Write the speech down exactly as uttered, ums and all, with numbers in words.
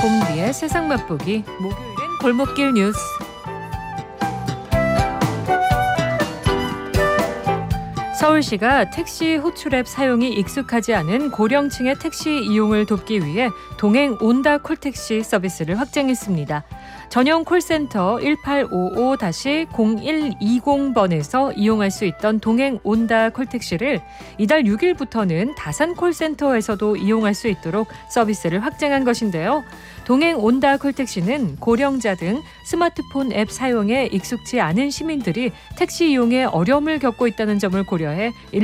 봄비의 세상 맛보기, 목요일은 골목길 뉴스. 서울시가 택시 호출 앱 사용이 익숙하지 않은 고령층의 택시 이용을 돕기 위해 동행 온다 콜택시 서비스를 확장했습니다. 전용 콜센터 일팔오오 공일이공 번에서 이용할 수 있던 동행 온다 콜택시를 이달 육 일부터는 다산 콜센터에서도 이용할 수 있도록 서비스를 확장한 것인데요. 동행 온다 콜택시는 고령자 등 스마트폰 앱 사용에 익숙치 않은 시민들이 택시 이용에 어려움을 겪고 있다는 점을 고려해